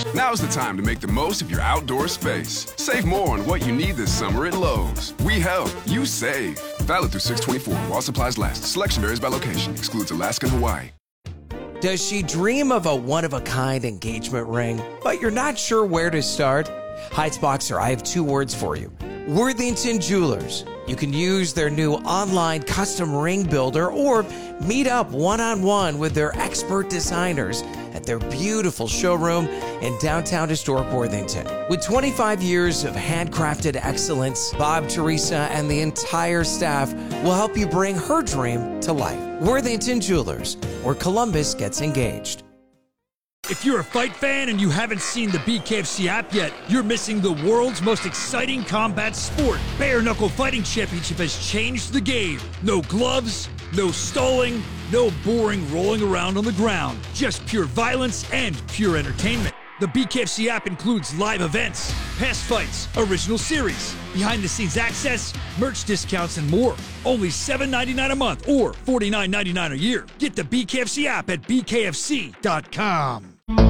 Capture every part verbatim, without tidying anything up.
Now's the time to make the most of your outdoor space. Save more on what you need this summer at Lowe's. We help, you save. Valid through six twenty-four while supplies last. Selection varies by location. Excludes Alaska and Hawaii. Does she dream of a one-of-a-kind engagement ring, but you're not sure where to start? Heights Boxer, I have two words for you. Worthington Jewelers. You can use their new online custom ring builder or meet up one-on-one with their expert designers at their beautiful showroom in downtown historic Worthington. With twenty-five years of handcrafted excellence, Bob, Teresa, and the entire staff will help you bring her dream to life. Worthington Jewelers, where Columbus gets engaged. If you're a fight fan and you haven't seen the B K F C app yet, you're missing the world's most exciting combat sport. Bare Knuckle Fighting Championship has changed the game. No gloves, no stalling, no boring rolling around on the ground. Just pure violence and pure entertainment. The B K F C app includes live events, past fights, original series, behind-the-scenes access, merch discounts, and more. Only seven dollars and ninety-nine cents a month or forty-nine dollars and ninety-nine cents a year. Get the B K F C app at b k f c dot com.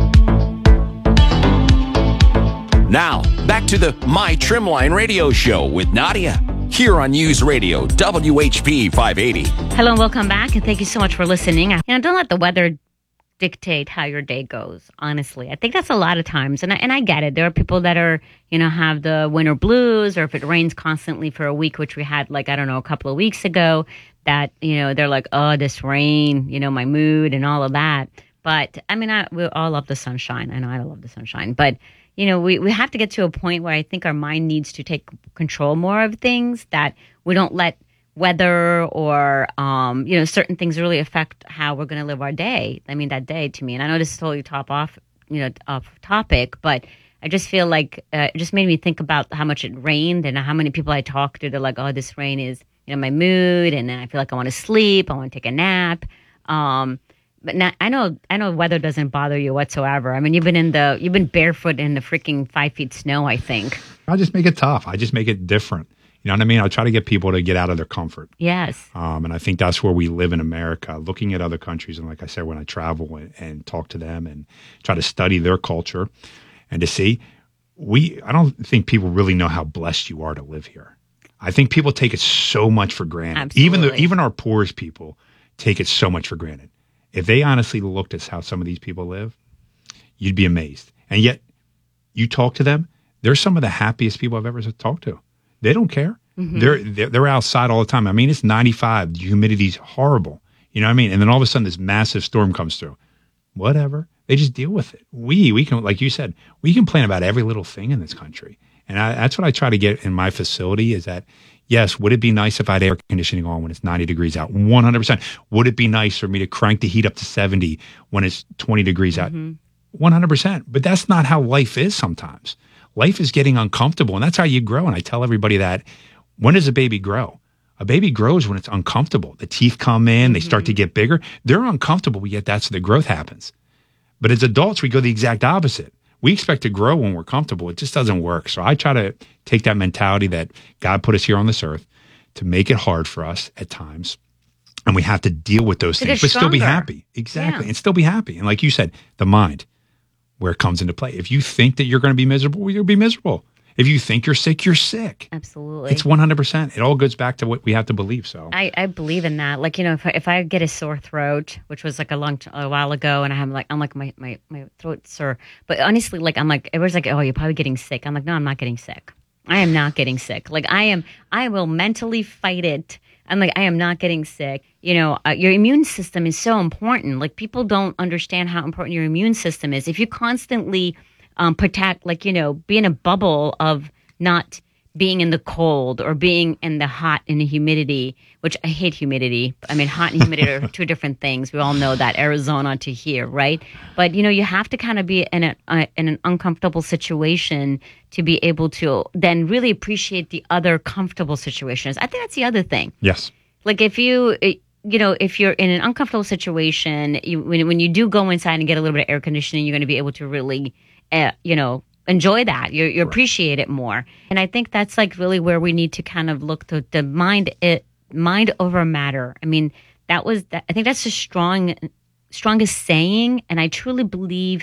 Now, back to the My Trimline radio show with Nadia, here on News Radio, W H P five eighty. Hello and welcome back, and thank you so much for listening. You know, don't let the weather dictate how your day goes, honestly. I think that's a lot of times, and I, and I get it. There are people that are, you know, have the winter blues, or if it rains constantly for a week, which we had, like, I don't know, a couple of weeks ago, that, you know, they're like, oh, this rain, you know, my mood and all of that. But, I mean, I, we all love the sunshine. I know I love the sunshine. But, you know, we, we have to get to a point where I think our mind needs to take control more of things, that we don't let weather or, um, you know, certain things really affect how we're going to live our day. I mean, that day to me. And I know this is totally top off, you know, off topic, but I just feel like uh, it just made me think about how much it rained and how many people I talked to. They're like, oh, this rain is, you know, my mood. And then I feel like I want to sleep. I want to take a nap. Um, But not, I know, I know, weather doesn't bother you whatsoever. I mean, you've been in the, you've been barefoot in the freaking five feet snow, I think. I just make it tough. I just make it different. You know what I mean? I try to get people to get out of their comfort. Yes. Um, and I think that's where we live in America, looking at other countries. And like I said, when I travel and, and talk to them and try to study their culture and to see, we, I don't think people really know how blessed you are to live here. I think people take it so much for granted. Absolutely. Even the, even our poorest people take it so much for granted. If they honestly looked at how some of these people live, you'd be amazed. And yet, you talk to them, they're some of the happiest people I've ever talked to. They don't care. Mm-hmm. They're, they're they're outside all the time. I mean, it's ninety-five. The humidity's horrible. You know what I mean? And then all of a sudden, this massive storm comes through. Whatever. They just deal with it. We, we can, like you said, we complain about every little thing in this country. And I, that's what I try to get in my facility is that, yes, would it be nice if I had air conditioning on when it's ninety degrees out? one hundred percent. Would it be nice for me to crank the heat up to seventy when it's twenty degrees out? Mm-hmm. one hundred percent. But that's not how life is sometimes. Life is getting uncomfortable, and that's how you grow. And I tell everybody that, when does a baby grow? A baby grows when it's uncomfortable. The teeth come in, mm-hmm. they start to get bigger. They're uncomfortable, yet that's where the growth happens. But as adults, we go the exact opposite. We expect to grow when we're comfortable. It just doesn't work. So I try to take that mentality that God put us here on this earth to make it hard for us at times. And we have to deal with those to things, but still be happy. Exactly. Yeah. And still be happy. And like you said, the mind, where it comes into play. If you think that you're going to be miserable, well, you'll be miserable. If you think you're sick, you're sick. Absolutely. It's one hundred percent. It all goes back to what we have to believe. So I, I believe in that. Like, you know, if I, if I get a sore throat, which was like a long t- a while ago, and I'm like, I'm like, my, my, my throat's sore. But honestly, like, I'm like, everyone's like, oh, you're probably getting sick. I'm like, no, I'm not getting sick. I am not getting sick. Like, I am, I will mentally fight it. I'm like, I am not getting sick. You know, uh, your immune system is so important. Like, people don't understand how important your immune system is. If you constantly um, protect, like, you know, be in a bubble of not being in the cold or being in the hot and the humidity, which I hate humidity. I mean, hot and humidity are two different things. We all know that, Arizona to here, right? But, you know, you have to kind of be in, a, uh, in an uncomfortable situation to be able to then really appreciate the other comfortable situations. I think that's the other thing. Yes. Like, if you, you know, if you're in an uncomfortable situation, you, when, when you do go inside and get a little bit of air conditioning, you're going to be able to really, uh, you know, enjoy that. You you appreciate it more. And I think that's like really where we need to kind of look to the mind it mind over matter. I mean, that was that, I think that's the strong strongest saying, and I truly believe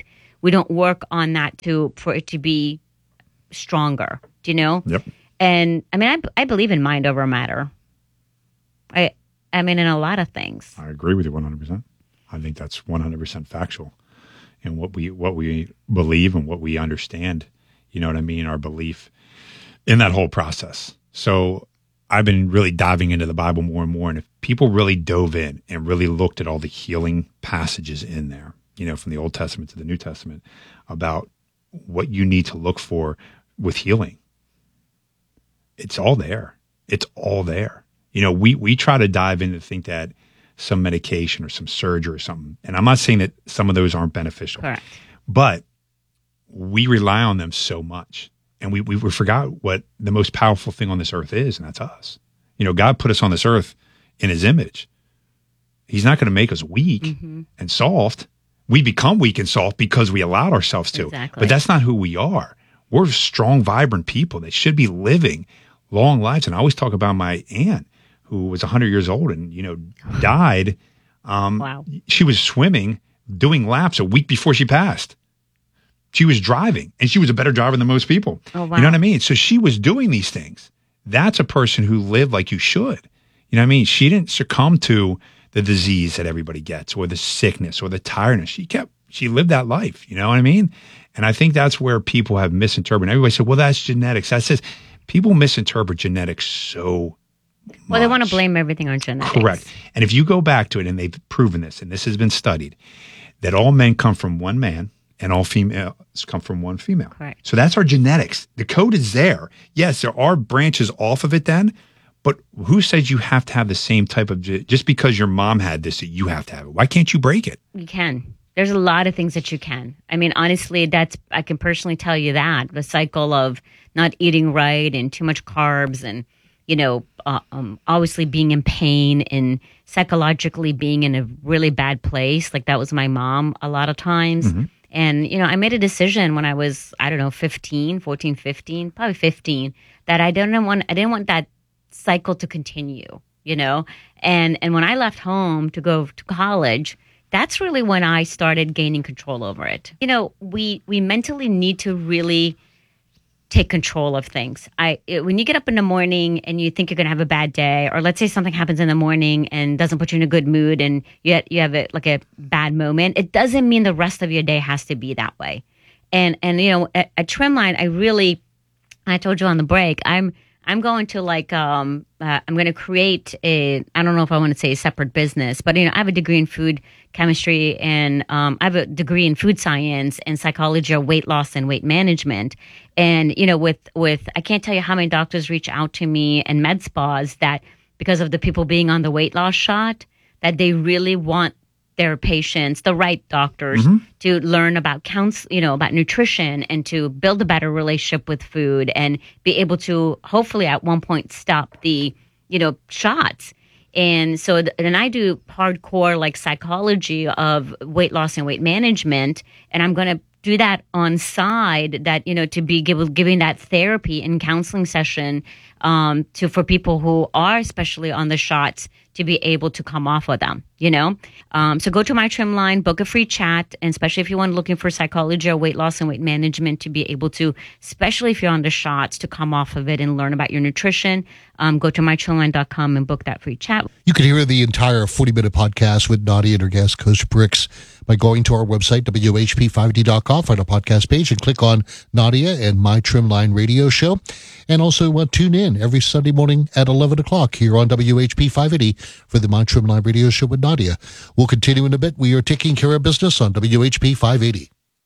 we don't work on that to for it to be stronger. Do you know? Yep. And I mean, I, I believe in mind over matter. I I mean, in a lot of things. I agree with you one hundred percent. I think that's one hundred percent factual in what we what we believe and what we understand. You know what I mean? Our belief in that whole process. So I've been really diving into the Bible more and more. And if people really dove in and really looked at all the healing passages in there, you know, from the Old Testament to the New Testament, about what you need to look for with healing, it's all there. It's all there. You know, we, we try to dive in and think that some medication or some surgery or something, and I'm not saying that some of those aren't beneficial, Correct. But we rely on them so much. And we, we forgot what the most powerful thing on this earth is, and that's us. You know, God put us on this earth in his image. He's not going to make us weak mm-hmm. and soft. We become weak and soft because we allowed ourselves to. Exactly. But that's not who we are. We're strong, vibrant people that should be living long lives. And I always talk about my aunt who was one hundred years old and, you know, died. Um, wow. She was swimming, doing laps a week before she passed. She was driving, and she was a better driver than most people. Oh, wow. You know what I mean? So she was doing these things. That's a person who lived like you should. You know what I mean? She didn't succumb to the disease that everybody gets or the sickness or the tiredness. She kept, she lived that life. You know what I mean? And I think that's where people have misinterpreted. Everybody said, well, that's genetics. That's this. People misinterpret genetics so much. Well, they want to blame everything on genetics. Correct. And if you go back to it, and they've proven this, and this has been studied, that all men come from one man, and all females come from one female. Correct. So that's our genetics. The code is there. Yes, there are branches off of it then, but who says you have to have the same type of, just because your mom had this, that you have to have it? Why can't you break it? You can. There's a lot of things that you can. I mean, honestly, that's, I can personally tell you that. The cycle of not eating right and too much carbs and, you know, uh, um, obviously being in pain and psychologically being in a really bad place. Like that was my mom a lot of times. Mm-hmm. And, you know, I made a decision when I was, I don't know, fifteen, fourteen, fifteen, probably fifteen, that I didn't want, I didn't want that cycle to continue, you know? And, and when I left home to go to college, that's really when I started gaining control over it. You know, we, we mentally need to really take control of things. I it, when you get up in the morning and you think you're going to have a bad day, or let's say something happens in the morning and doesn't put you in a good mood, and you you have a, like a bad moment, it doesn't mean the rest of your day has to be that way. And and you know, at, at Trimline, I really, I told you on the break, I'm I'm going to like um uh, I'm going to create a, I don't know if I want to say a separate business, but you know, I have a degree in food chemistry and um, I have a degree in food science and psychology of weight loss and weight management. And, you know, with, with, I can't tell you how many doctors reach out to me and med spas that because of the people being on the weight loss shot, that they really want their patients, the right doctors, mm-hmm. to learn about counsel, you know, about nutrition and to build a better relationship with food and be able to hopefully at one point stop the, you know, shots. And so, and I do hardcore like psychology of weight loss and weight management, and I'm going to do that on side, that, you know, to be give, giving that therapy and counseling session um, to for people who are especially on the shots to be able to come off of them, you know? Um, so go to my Trimline, book a free chat, and especially if you want looking for psychology or weight loss and weight management to be able to, especially if you're on the shots, to come off of it and learn about your nutrition, um, go to my trimline dot com and book that free chat. You can hear the entire forty-minute podcast with Nadia and her guest, Coach Bricks, by going to our website, W H P five D dot com, find our podcast page, and click on Nadia and My Trimline Radio Show. And also uh, tune in every Sunday morning at eleven o'clock here on W H P five eighty for the My Trimline Radio Show with Nadia. We'll continue in a bit. We are taking care of business on W H P five eighty.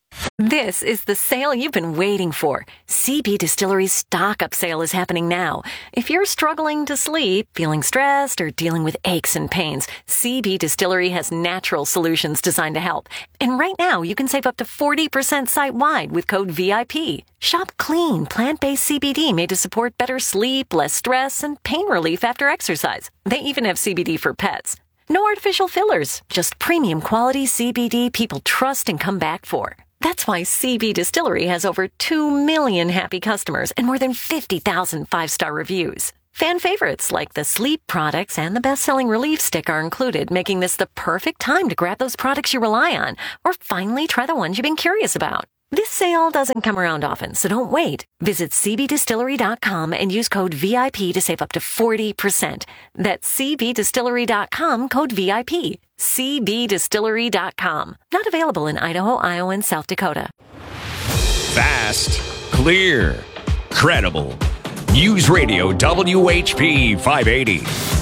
This is the sale you've been waiting for. C B Distillery's stock-up sale is happening now. If you're struggling to sleep, feeling stressed, or dealing with aches and pains, C B Distillery has natural solutions designed to help. And right now, you can save up to forty percent site-wide with code V I P. Shop clean, plant-based C B D made to support better sleep, less stress, and pain relief after exercise. They even have C B D for pets. No artificial fillers, just premium quality C B D people trust and come back for. That's why C B Distillery has over two million happy customers and more than fifty thousand five-star reviews. Fan favorites like the sleep products and the best-selling Relief Stick are included, making this the perfect time to grab those products you rely on or finally try the ones you've been curious about. This sale doesn't come around often, so don't wait. Visit C B distillery dot com and use code V I P to save up to forty percent. That's C B distillery dot com, code V I P. C B distillery dot com. Not available in Idaho, Iowa, and South Dakota. Fast, clear, credible. News Radio W H P five eighty.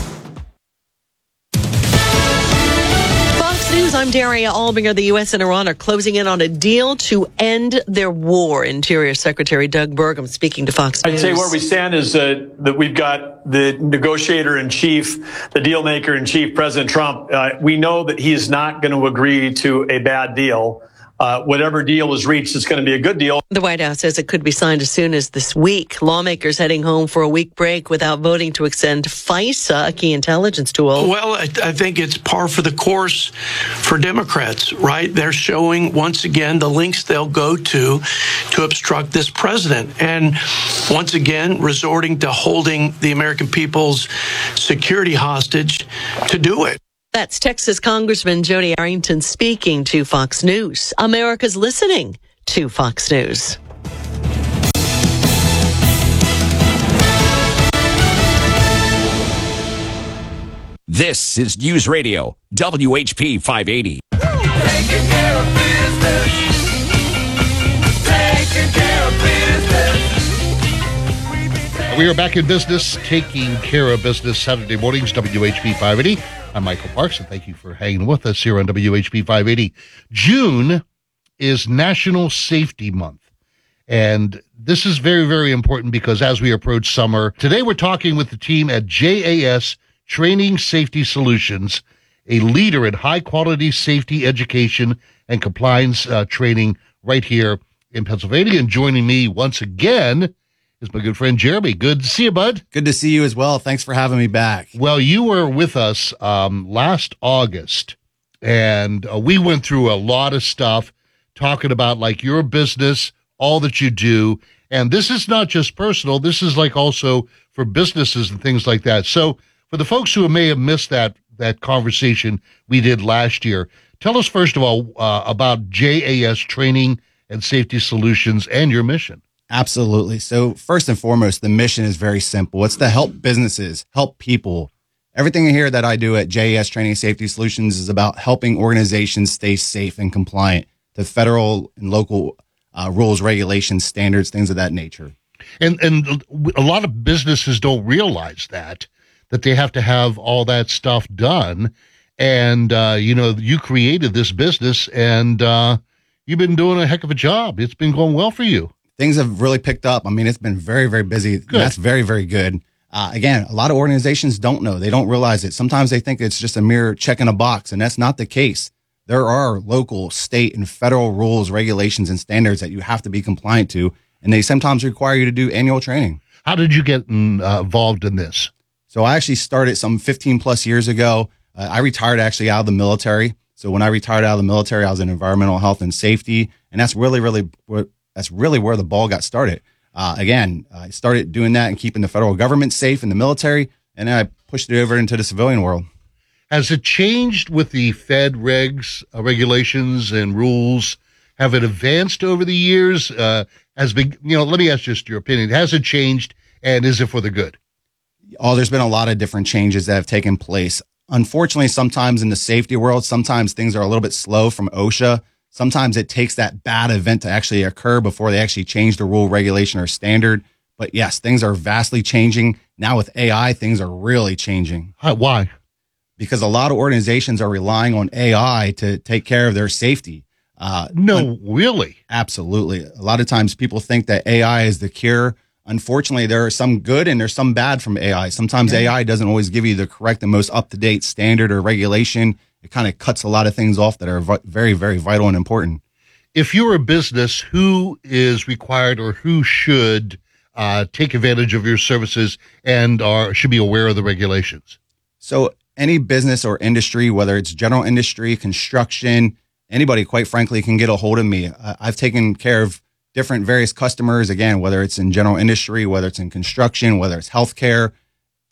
Fox News, I'm Daria Albinger. The U S and Iran are closing in on a deal to end their war. Interior Secretary Doug Burgum speaking to Fox News. I'd say where we stand is uh, that we've got the negotiator in chief, the deal maker in chief, President Trump. Uh, we know that he is not going to agree to a bad deal. Uh, whatever deal is reached, it's going to be a good deal. The White House says it could be signed as soon as this week. Lawmakers heading home for a week break without voting to extend FISA, a key intelligence tool. Well, I, I think it's par for the course for Democrats, right? They're showing, once again, the links they'll go to to obstruct this president. And once again, resorting to holding the American people's security hostage to do it. That's Texas Congressman Joni Arrington speaking to Fox News. America's listening to Fox News. This is News Radio W H P five eighty. Taking care of business. Taking care of business. We are back in business, taking care of business Saturday mornings, W H P five eighty. I'm Michael Parks, and thank you for hanging with us here on W H P five eighty. June is National Safety Month, and this is very, very important because as we approach summer, today we're talking with the team at J A S Training Safety Solutions, a leader in high-quality safety education and compliance uh, training right here in Pennsylvania. And joining me once again is my good friend Jeremy. Good to see you, bud. Good to see you as well. Thanks for having me back. Well, you were with us um, last August, and uh, we went through a lot of stuff talking about like your business, all that you do. And this is not just personal. This is like also for businesses and things like that. So for the folks who may have missed that that conversation we did last year, tell us first of all uh, about J A S Training and Safety Solutions and your mission. Absolutely. So first and foremost, the mission is very simple. It's to help businesses, help people. Everything here that I do at J A S Training and Safety Solutions is about helping organizations stay safe and compliant to federal and local uh, rules, regulations, standards, things of that nature. And and a lot of businesses don't realize that, that they have to have all that stuff done. And, uh, you know, you created this business and uh, you've been doing a heck of a job. It's been going well for you. Things have really picked up. I mean, it's been very, very busy. That's very, very good. Uh, again, a lot of organizations don't know. They don't realize it. Sometimes they think it's just a mere check in a box, and that's not the case. There are local, state, and federal rules, regulations, and standards that you have to be compliant to, and they sometimes require you to do annual training. How did you get uh, involved in this? So I actually started some fifteen plus years ago. Uh, I retired actually out of the military. So when I retired out of the military, I was in environmental health and safety, and that's really, really what That's really where the ball got started. Uh, again, I started doing that and keeping the federal government safe in the military, and then I pushed it over into the civilian world. Has it changed with the Fed regs, uh, regulations, and rules? Have it advanced over the years? Uh, has been, you know, let me ask just your opinion. Has it changed, and is it for the good? Oh, there's been a lot of different changes that have taken place. Unfortunately, sometimes in the safety world, sometimes things are a little bit slow from OSHA. Sometimes it takes that bad event to actually occur before they actually change the rule, regulation, or standard. But yes, things are vastly changing. Now with A I, things are really changing. Why? Because a lot of organizations are relying on A I to take care of their safety. Uh, no, un- really? Absolutely. A lot of times people think that A I is the cure. Unfortunately, there are some good and there's some bad from A I. Sometimes yeah. A I doesn't always give you the correct and most up-to-date standard or regulation. It kind of cuts a lot of things off that are v- very, very vital and important. If you're a business, who is required or who should uh, take advantage of your services and are should be aware of the regulations? So any business or industry, whether it's general industry, construction, anybody, quite frankly, can get a hold of me. Uh, I've taken care of different various customers, again, whether it's in general industry, whether it's in construction, whether it's healthcare.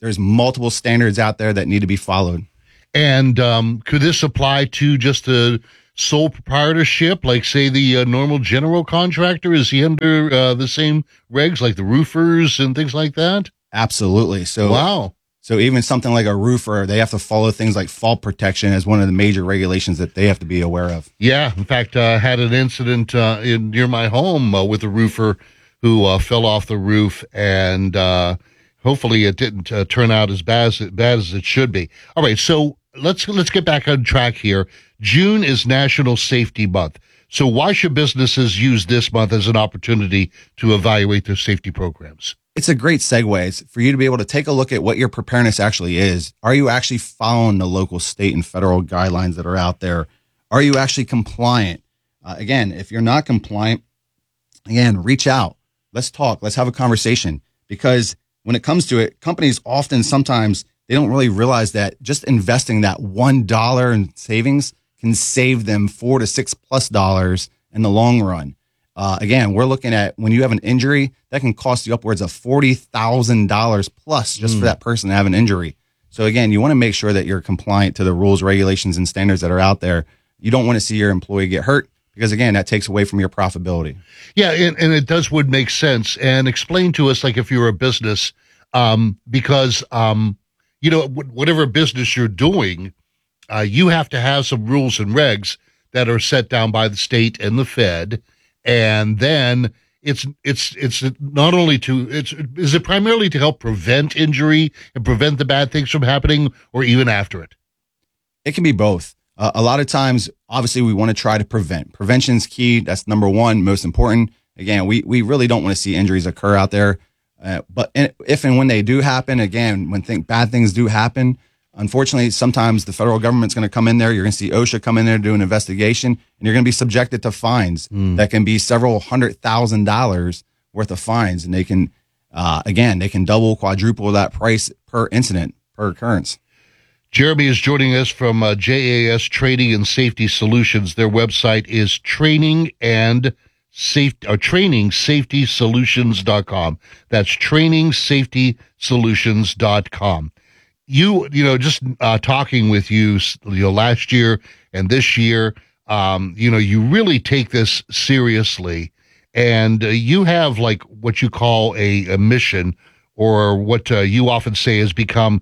there's multiple standards out there that need to be followed. And um, could this apply to just a sole proprietorship, like say the uh, normal general contractor? Is he under uh, the same regs like the roofers and things like that? Absolutely. So wow. So even something like a roofer, they have to follow things like fault protection as one of the major regulations that they have to be aware of. Yeah. In fact, I uh, had an incident uh, in near my home uh, with a roofer who uh, fell off the roof, and uh, hopefully it didn't uh, turn out as bad as, bad as it should be. All right. So let's let's get back on track here. June is National Safety Month. So why should businesses use this month as an opportunity to evaluate their safety programs? It's a great segue. It's for you to be able to take a look at what your preparedness actually is. Are you actually following the local, state, and federal guidelines that are out there? Are you actually compliant? Uh, again, if you're not compliant, again, reach out. Let's talk. Let's have a conversation. Because when it comes to it, companies often sometimes they don't really realize that just investing that one dollar in savings can save them four to six plus dollars in the long run. Uh, again, we're looking at when you have an injury that can cost you upwards of forty thousand dollars plus just mm. for that person to have an injury. So again, you want to make sure that you're compliant to the rules, regulations, and standards that are out there. You don't want to see your employee get hurt because again, that takes away from your profitability. Yeah. And, and it does would make sense. And explain to us, like if you're a business, um, because, um, you know, whatever business you're doing, uh, you have to have some rules and regs that are set down by the state and the Fed. And then it's it's it's not only to it's is it primarily to help prevent injury and prevent the bad things from happening, or even after it? It can be both. Uh, a lot of times, obviously, we want to try to prevent. Prevention's key. That's number one, most important. Again, we we really don't want to see injuries occur out there. Uh, but if and when they do happen, again, when think bad things do happen, unfortunately, sometimes the federal government's going to come in there. You're going to see OSHA come in there, do an investigation, and you're going to be subjected to fines mm. that can be several hundred thousand dollars worth of fines. And they can, uh, again, they can double, quadruple that price per incident, per occurrence. Jeremy is joining us from uh, J A S Training and Safety Solutions. Their website is training and safety, or training safety solutions dot com. That's training safety solutions dot com. You, you know, just uh, talking with you, you know, last year and this year, um, you know, you really take this seriously, and uh, you have like what you call a, a mission, or what uh, you often say has become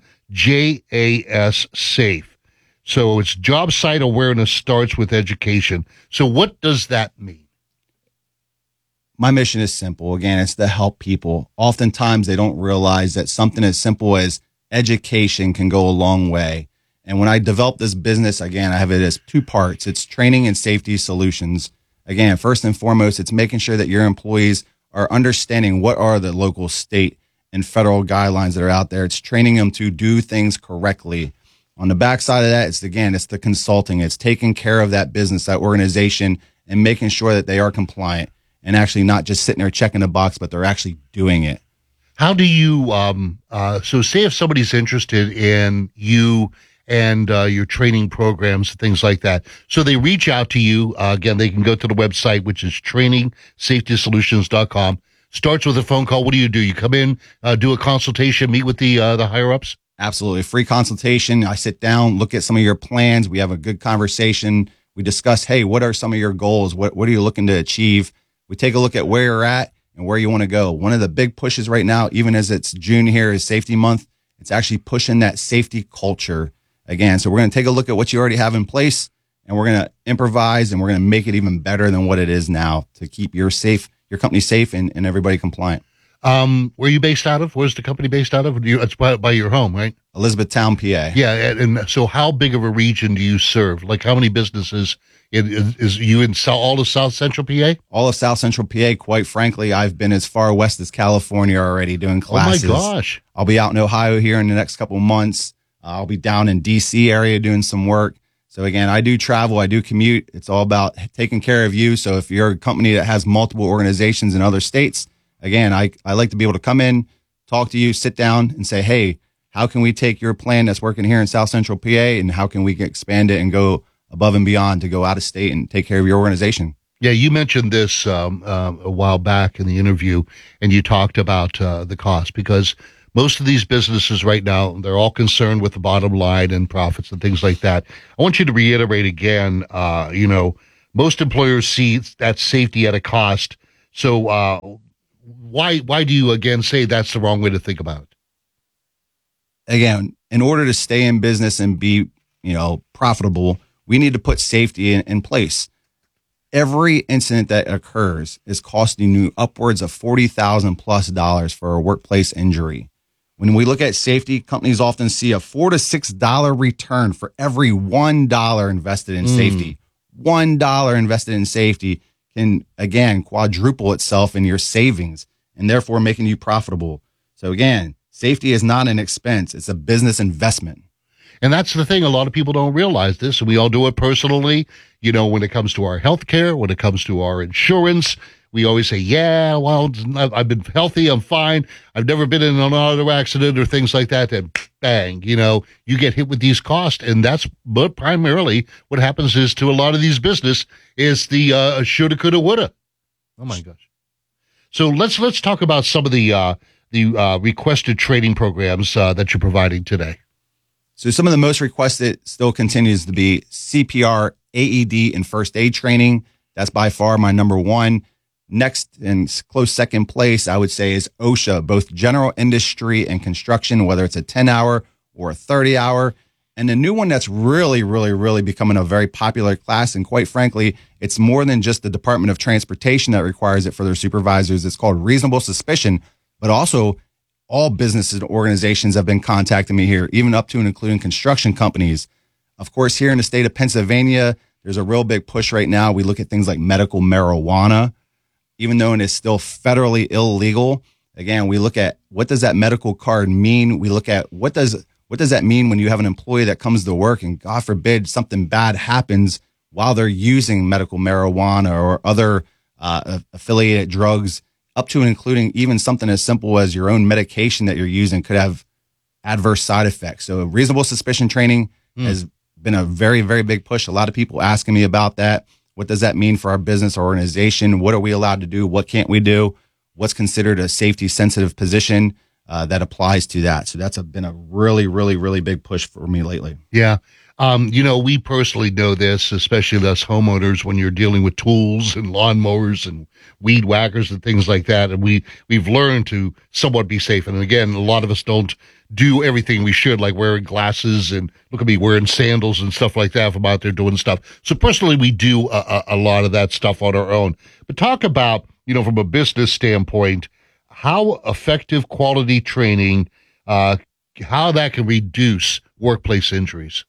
J A S Safe. So it's job site awareness starts with education. So what does that mean? My mission is simple. Again, it's to help people. Oftentimes they don't realize that something as simple as education can go a long way. And when I developed this business, again, I have it as two parts. It's training and safety solutions. Again, first and foremost, it's making sure that your employees are understanding what are the local, state, and federal guidelines that are out there. It's training them to do things correctly. On the backside of that, it's again, it's the consulting. It's taking care of that business, that organization, and making sure that they are compliant and actually not just sitting there checking a box, but they're actually doing it. How do you, um, uh, so say if somebody's interested in you and uh, your training programs and things like that, so they reach out to you, uh, again, they can go to the website, which is training safety solutions dot com. Starts with a phone call. What do you do? You come in, uh, do a consultation, meet with the uh, the higher-ups? Absolutely. Free consultation. I sit down, look at some of your plans. We have a good conversation. We discuss, hey, what are some of your goals? What, what are you looking to achieve? We take a look at where you're at and where you want to go. One of the big pushes right now, even as it's June here, is Safety Month. It's actually pushing that safety culture again. So we're going to take a look at what you already have in place, and we're going to improvise, and we're going to make it even better than what it is now to keep your safe, your company safe, and, and everybody compliant. Um, where are you based out of? Where's the company based out of? You, it's by, by your home, right? Elizabethtown, P A. Yeah, and, and so how big of a region do you serve? Like how many businesses is, is you in South, all of South Central P A? All of South Central P A. Quite frankly, I've been as far west as California already doing classes. Oh my gosh! I'll be out in Ohio here in the next couple of months. Uh, I'll be down in D C area doing some work. So again, I do travel, I do commute. It's all about taking care of you. So if you're a company that has multiple organizations in other states, again, I, I like to be able to come in, talk to you, sit down and say, hey, how can we take your plan that's working here in South Central P A and how can we expand it and go above and beyond to go out of state and take care of your organization? Yeah, you mentioned this um, uh, a while back in the interview, and you talked about uh, the cost, because most of these businesses right now, they're all concerned with the bottom line and profits and things like that. I want you to reiterate again, uh, you know, most employers see that safety at a cost. So uh, why why do you, again, say that's the wrong way to think about it? Again, in order to stay in business and be, you know, profitable, we need to put safety in, in place. Every incident that occurs is costing you upwards of forty thousand plus dollars for a workplace injury. When we look at safety, companies often see a four to six dollar return for every one dollar invested in mm. safety. One dollar invested in safety can, again, quadruple itself in your savings and therefore making you profitable. So again, safety is not an expense. It's a business investment. And that's the thing. A lot of people don't realize this, and we all do it personally. You know, when it comes to our health care, when it comes to our insurance, we always say, yeah, well, I've been healthy. I'm fine. I've never been in an auto accident or things like that. And bang, you know, you get hit with these costs. And that's but primarily what happens is to a lot of these business is the uh, shoulda, coulda, woulda. Oh, my gosh. So let's let's talk about some of the, uh, the uh, requested training programs uh, that you're providing today. So some of the most requested still continues to be C P R, A E D, and first aid training. That's by far my number one. Next, in close second place, I would say is OSHA, both general industry and construction, whether it's a ten hour or a thirty hour. And the new one that's really, really, really becoming a very popular class, and quite frankly, it's more than just the Department of Transportation that requires it for their supervisors. It's called reasonable suspicion, but also all businesses and organizations have been contacting me here, even up to and including construction companies. Of course, here in the state of Pennsylvania, there's a real big push right now. We look at things like medical marijuana, even though it is still federally illegal. Again, we look at what does that medical card mean? We look at what does what does that mean when you have an employee that comes to work and God forbid something bad happens while they're using medical marijuana or other uh, affiliated drugs, up to and including even something as simple as your own medication that you're using could have adverse side effects. So reasonable suspicion training mm. has been a very, very big push. A lot of people asking me about that. What does that mean for our business or organization? What are we allowed to do? What can't we do? What's considered a safety sensitive position uh, that applies to that? So that's a, been a really, really, really big push for me lately. Yeah. Um, you know, we personally know this, especially us homeowners, when you're dealing with tools and lawnmowers and weed whackers and things like that. And we, we've learned to somewhat be safe. And again, a lot of us don't do everything we should, like wearing glasses and look at me wearing sandals and stuff like that if I'm out there doing stuff. So personally, we do a, a lot of that stuff on our own. But talk about, you know, from a business standpoint, how effective quality training, uh, how that can reduce workplace injuries.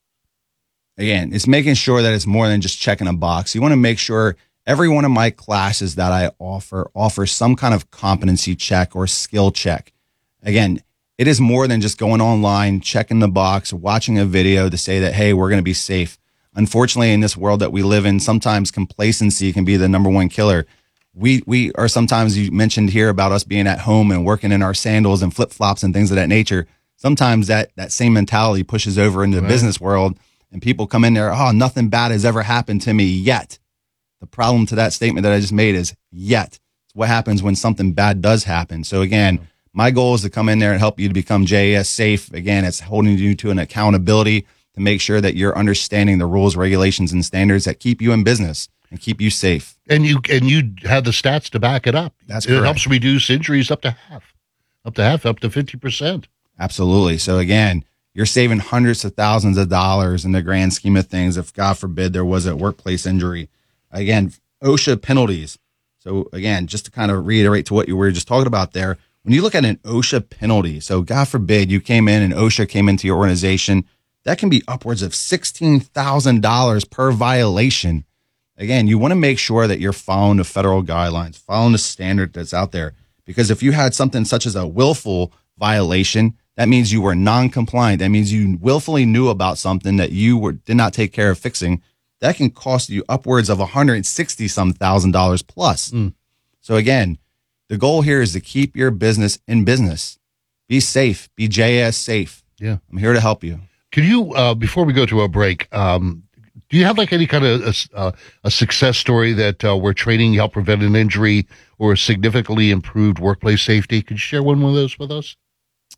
Again, it's making sure that it's more than just checking a box. You want to make sure every one of my classes that I offer offers some kind of competency check or skill check. Again, it is more than just going online, checking the box, watching a video to say that, hey, we're going to be safe. Unfortunately, in this world that we live in, sometimes complacency can be the number one killer. We we are sometimes, you mentioned here about us being at home and working in our sandals and flip-flops and things of that nature. Sometimes that, that same mentality pushes over into the right. business world. And people come in there, oh, nothing bad has ever happened to me yet. The problem to that statement that I just made is yet. It's what happens when something bad does happen. So again, my goal is to come in there and help you to become J A S safe. Again, it's holding you to an accountability to make sure that you're understanding the rules, regulations, and standards that keep you in business and keep you safe. And you and you have the stats to back it up. That's it correct. Helps reduce injuries up to half, up to half, up to fifty percent. Absolutely. So again, you're saving hundreds of thousands of dollars in the grand scheme of things if, God forbid, there was a workplace injury. Again, OSHA penalties. So, again, just to kind of reiterate to what you were just talking about there, when you look at an OSHA penalty, so God forbid you came in and OSHA came into your organization, that can be upwards of sixteen thousand dollars per violation. Again, you want to make sure that you're following the federal guidelines, following the standard that's out there. Because if you had something such as a willful violation, that means you were non-compliant. That means you willfully knew about something that you were, did not take care of fixing. That can cost you upwards of one hundred sixty some thousand dollars plus. Mm. So again, the goal here is to keep your business in business. Be safe. Be J A S safe. Yeah, I'm here to help you. Can you, uh, before we go to a break, um, do you have like any kind of a, uh, a success story that uh, where training helped prevent an injury or significantly improved workplace safety? Could you share one of those with us?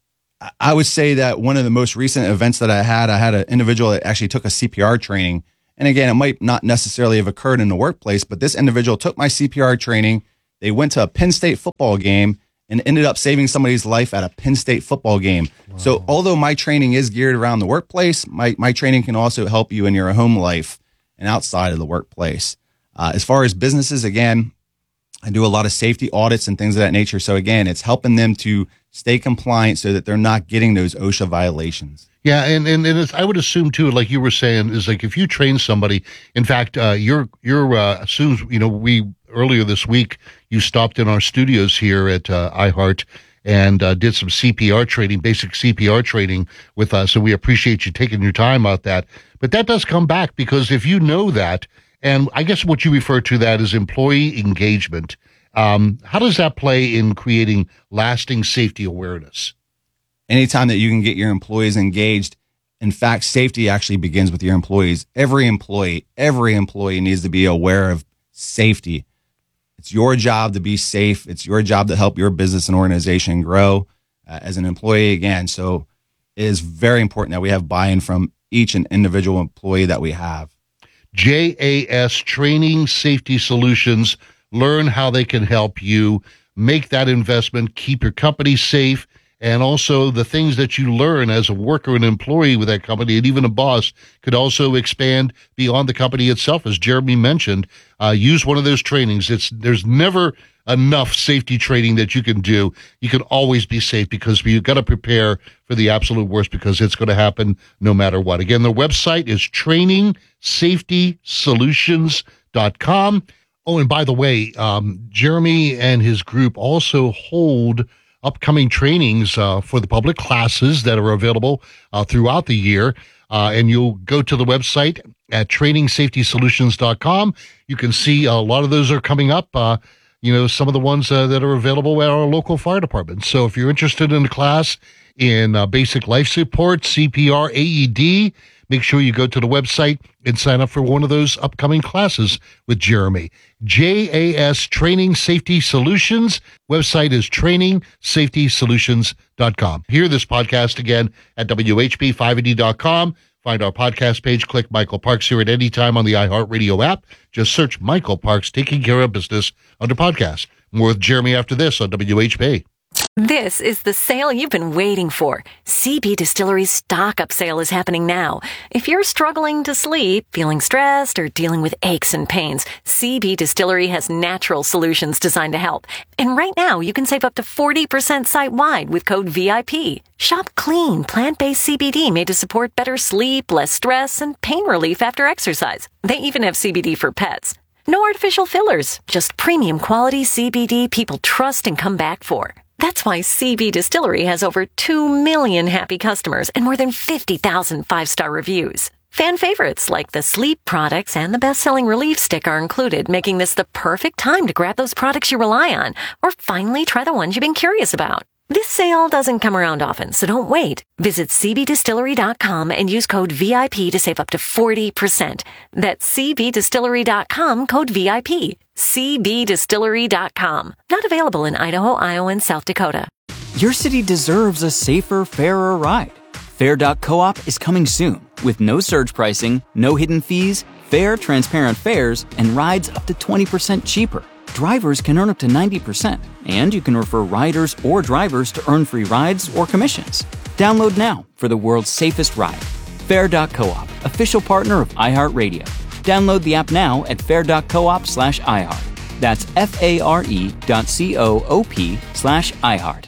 I would say that one of the most recent events that I had, I had an individual that actually took a C P R training. And again, it might not necessarily have occurred in the workplace, but this individual took my C P R training. They went to a Penn State football game and ended up saving somebody's life at a Penn State football game. Wow. So although my training is geared around the workplace, my, my training can also help you in your home life and outside of the workplace. Uh, as far as businesses, again, I do a lot of safety audits and things of that nature. So again, it's helping them to stay compliant so that they're not getting those OSHA violations. Yeah, and and, and it's, I would assume too, like you were saying, is like if you train somebody. In fact, uh, you're you're uh, as soon as you know we earlier this week you stopped in our studios here at uh, iHeart and uh, did some C P R training, basic C P R training with us, and we appreciate you taking your time out that. But that does come back because if you know that, and I guess what you refer to that as employee engagement. Um, how does that play in creating lasting safety awareness? Anytime that you can get your employees engaged, in fact, safety actually begins with your employees. Every employee, every employee needs to be aware of safety. It's your job to be safe. It's your job to help your business and organization grow uh, as an employee again. So it is very important that we have buy-in from each and individual employee that we have. J A S Training Safety Solutions. Learn how they can help you make that investment, keep your company safe, and also the things that you learn as a worker and employee with that company, and even a boss, could also expand beyond the company itself. As Jeremy mentioned, uh, use one of those trainings. It's there's never enough safety training that you can do. You can always be safe because you've got to prepare for the absolute worst because it's going to happen no matter what. Again, the website is training safety solutions dot com. Oh, and by the way, um, Jeremy and his group also hold upcoming trainings uh, for the public, classes that are available uh, throughout the year. Uh, and you'll go to the website at training safety solutions dot com. You can see a lot of those are coming up, uh, you know, some of the ones uh, that are available at our local fire department. So if you're interested in a class in uh, basic life support, C P R, A E D, make sure you go to the website and sign up for one of those upcoming classes with Jeremy. J A S Training Safety Solutions. Website is training safety solutions dot com. Hear this podcast again at W H P five eighty dot com. Find our podcast page. Click Michael Parks here at any time on the iHeartRadio app. Just search Michael Parks Taking Care of Business under podcast. More with Jeremy after this on W H P. This is the sale you've been waiting for. C B Distillery's stock-up sale is happening now. If you're struggling to sleep, feeling stressed, or dealing with aches and pains, C B Distillery has natural solutions designed to help. And right now, you can save up to forty percent site-wide with code V I P. Shop clean, plant-based C B D made to support better sleep, less stress, and pain relief after exercise. They even have C B D for pets. No artificial fillers, just premium quality C B D people trust and come back for. That's why C B Distillery has over two million happy customers and more than fifty thousand five-star reviews. Fan favorites like the sleep products and the best-selling Relief Stick are included, making this the perfect time to grab those products you rely on or finally try the ones you've been curious about. This sale doesn't come around often, so don't wait. Visit C B distillery dot com and use code V I P to save up to forty percent. That's C B distillery dot com, code V I P. C B distillery dot com. Not available in Idaho, Iowa, and South Dakota. Your city deserves a safer, fairer ride. Fair dot coop is coming soon with no surge pricing, no hidden fees, fair, transparent fares, and rides up to twenty percent cheaper. Drivers can earn up to ninety percent, and you can refer riders or drivers to earn free rides or commissions. Download now for the world's safest ride. Fair dot coop, official partner of iHeartRadio. Download the app now at fair dot coop slash iHeart. That's F-A-R-E dot C-O-O-P slash iHeart.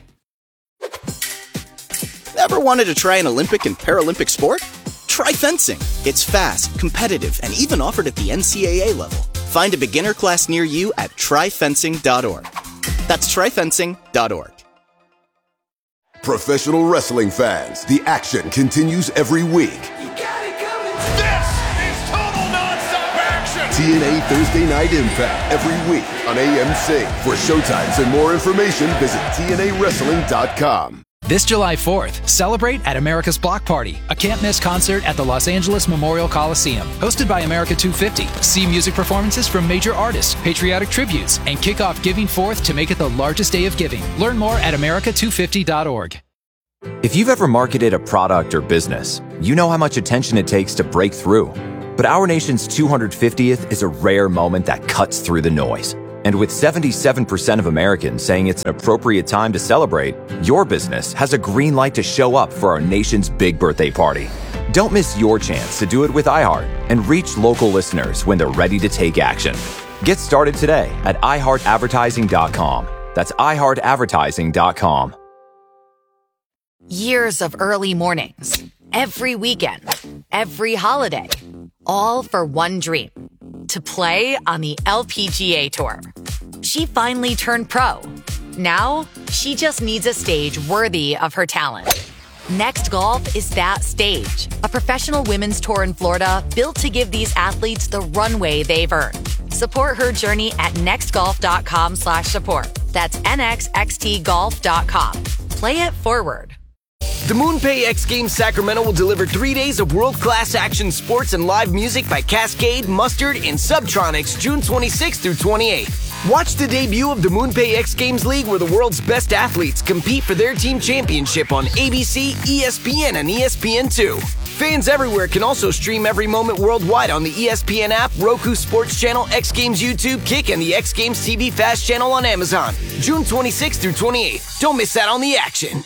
Ever wanted to try an Olympic and Paralympic sport? Try fencing. It's fast, competitive, and even offered at the N C A A level. Find a beginner class near you at try fencing dot org. That's try fencing dot org. Professional wrestling fans, the action continues every week. This is total nonstop action. T N A Thursday Night Impact every week on A M C. For showtimes and more information, visit T N A wrestling dot com. This July fourth, celebrate at America's Block Party, a can't-miss concert at the Los Angeles Memorial Coliseum. Hosted by America two fifty, see music performances from major artists, patriotic tributes, and kick off Giving Forth to make it the largest day of giving. Learn more at America two fifty dot org. If you've ever marketed a product or business, you know how much attention it takes to break through. But our nation's two hundred fiftieth is a rare moment that cuts through the noise. And with seventy-seven percent of Americans saying it's an appropriate time to celebrate, your business has a green light to show up for our nation's big birthday party. Don't miss your chance to do it with iHeart and reach local listeners when they're ready to take action. Get started today at i heart advertising dot com. That's i heart advertising dot com. Years of early mornings, every weekend, every holiday, all for one dream, to play on the L P G A Tour. She finally turned pro. Now, she just needs a stage worthy of her talent. Next Golf is that stage, a professional women's tour in Florida built to give these athletes the runway they've earned. Support her journey at nextgolf.com slash support. That's N X X T golf dot com. Play it forward. The MoonPay X Games Sacramento will deliver three days of world-class action sports and live music by Cascade, Mustard, and Subtronics June twenty-sixth through twenty-eighth. Watch the debut of the MoonPay X Games League, where the world's best athletes compete for their team championship on A B C, E S P N, and E S P N two. Fans everywhere can also stream every moment worldwide on the E S P N app, Roku Sports Channel, X Games YouTube, Kick, and the X Games T V Fast channel on Amazon. June twenty-sixth through twenty-eighth. Don't miss out on the action.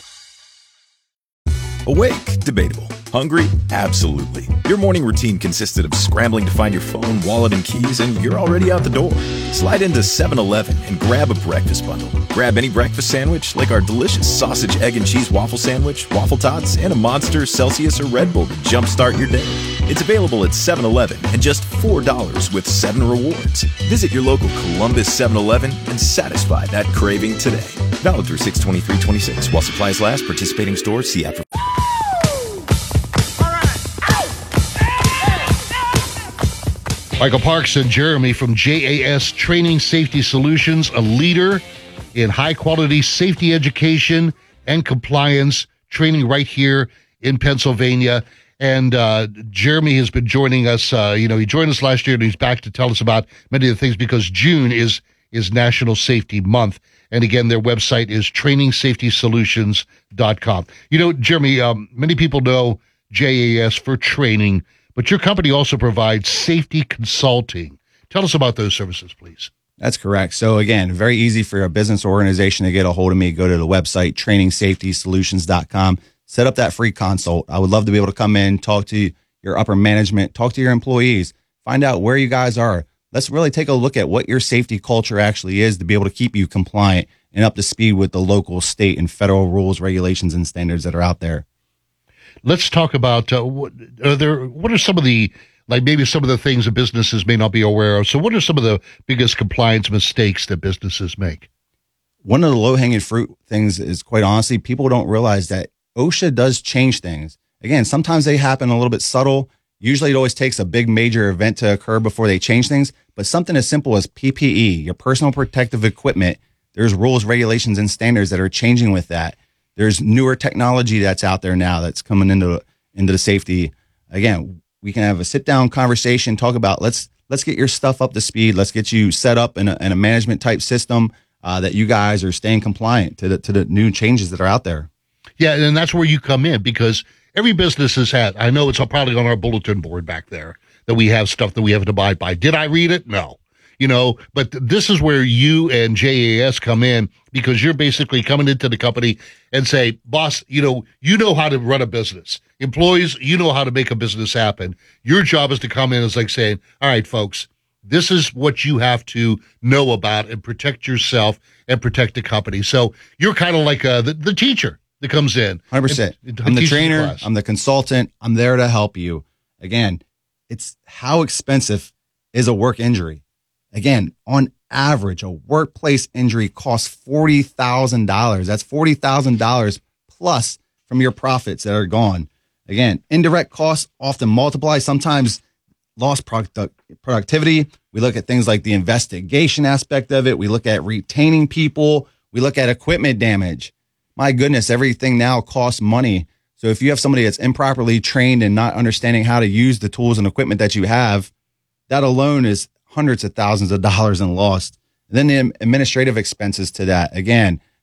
Awake? Debatable. Hungry? Absolutely. Your morning routine consisted of scrambling to find your phone, wallet, and keys, and you're already out the door. Slide into seven eleven and grab a breakfast bundle. Grab any breakfast sandwich, like our delicious sausage, egg, and cheese waffle sandwich, waffle tots, and a Monster, Celsius, or Red Bull to jumpstart your day. It's available at seven eleven and just four dollars with seven rewards. Visit your local Columbus seven eleven and satisfy that craving today. Valid through six twenty-three twenty-six. While supplies last, participating stores, see app for... Michael Parks and Jeremy from J A S Training Safety Solutions, a leader in high-quality safety education and compliance training right here in Pennsylvania. And uh, Jeremy has been joining us. Uh, you know, he joined us last year, and he's back to tell us about many of the things because June is is National Safety Month. And again, their website is training safety solutions dot com. You know, Jeremy, um, many people know J A S for training, but your company also provides safety consulting. Tell us about those services, please. That's correct. So again, very easy for a business organization to get a hold of me. Go to the website, training safety solutions dot com. Set up that free consult. I would love to be able to come in, talk to your upper management, talk to your employees, find out where you guys are. Let's really take a look at what your safety culture actually is to be able to keep you compliant and up to speed with the local, state, and federal rules, regulations, and standards that are out there. Let's talk about uh, what are there. What are some of the like maybe some of the things that businesses may not be aware of? So, what are some of the biggest compliance mistakes that businesses make? One of the low-hanging fruit things is, quite honestly, people don't realize that OSHA does change things. Again, sometimes they happen a little bit subtle. Usually, it always takes a big major event to occur before they change things. But something as simple as P P E, your personal protective equipment, there's rules, regulations, and standards that are changing with that. There's newer technology that's out there now that's coming into into the safety. Again, we can have a sit-down conversation, talk about let's let's get your stuff up to speed. Let's get you set up in a, in a management type system uh, that you guys are staying compliant to the to the new changes that are out there. Yeah, and that's where you come in because every business has had. I know it's probably on our bulletin board back there that we have stuff that we have to abide by. Did I read it? No. You know, but this is where you and J A S come in because you're basically coming into the company and say, boss, you know, you know how to run a business. Employees, you know how to make a business happen. Your job is to come in as like saying, all right, folks, this is what you have to know about and protect yourself and protect the company. So you're kind of like uh, the, the teacher that comes in. one hundred percent. And, and I'm the trainer. The I'm the consultant. I'm there to help you. Again, it's how expensive is a work injury? Again, on average, a workplace injury costs forty thousand dollars. That's forty thousand dollars plus from your profits that are gone. Again, indirect costs often multiply, sometimes lost product- productivity. We look at things like the investigation aspect of it. We look at retaining people. We look at equipment damage. My goodness, everything now costs money. So if you have somebody that's improperly trained and not understanding how to use the tools and equipment that you have, that alone is hundreds of thousands of dollars in lost. And then the administrative expenses to that. Again,